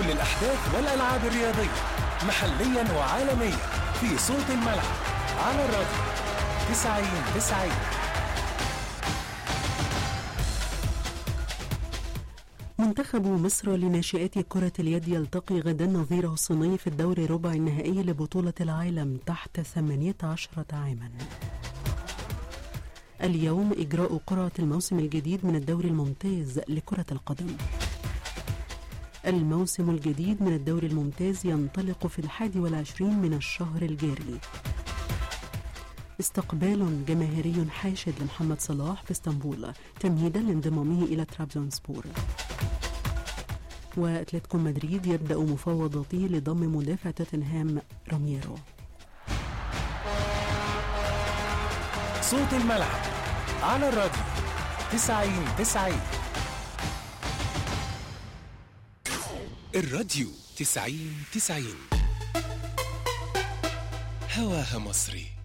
كل الأحداث والألعاب الرياضية محليا وعالميا في صوت الملعب على الراديو 90. منتخب مصر لناشئات كرة اليد يلتقي غدا نظيره الصيني في الدور ربع النهائي لبطولة العالم تحت 18 عاما. اليوم إجراء قرعة الموسم الجديد من الدوري الممتاز لكرة القدم. الموسم الجديد من الدوري الممتاز ينطلق في 21 من الشهر الجاري. استقبال جماهيري حاشد لمحمد صلاح في اسطنبول تمهيدا لانضمامه إلى ترابزونسبور. وأتلتيكو مدريد يبدأ مفاوضاته لضم مدافع توتنهام روميرو. صوت الملعب على الراديو 90. الراديو 90 هواها مصري.